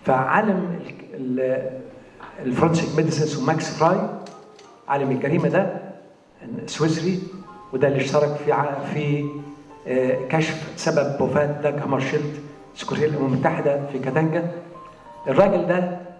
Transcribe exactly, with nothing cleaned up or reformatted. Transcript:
فعالم الفورنسيك ميديسن اسمه ماكس فراي، عالم الجريمه ده سويسري، وده اللي اشترك في في كشف سبب وفاه داج هامرشيلد سكرتير الامم المتحده في كاتانجا. الراجل ده